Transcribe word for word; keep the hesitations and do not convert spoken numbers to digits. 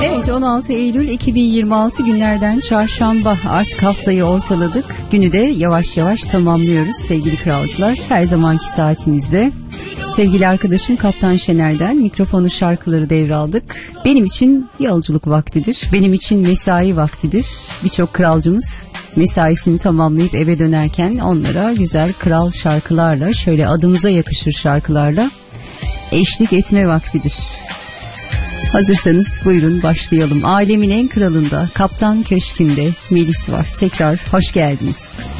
Evet, on altı Eylül iki bin yirmi altı günlerden çarşamba, artık haftayı ortaladık. Günü de yavaş yavaş tamamlıyoruz sevgili kralcılar, her zamanki saatimizde. Sevgili arkadaşım Kaptan Şener'den mikrofonu, şarkıları devraldık. Benim için yolculuk vaktidir, benim için mesai vaktidir. Birçok kralcımız mesaisini tamamlayıp eve dönerken onlara güzel kral şarkılarla, şöyle adımıza yakışır şarkılarla eşlik etme vaktidir. Hazırsanız buyurun başlayalım. Alemin en kralında, Kaptan Köşkü'nde Melis var. Tekrar hoş geldiniz.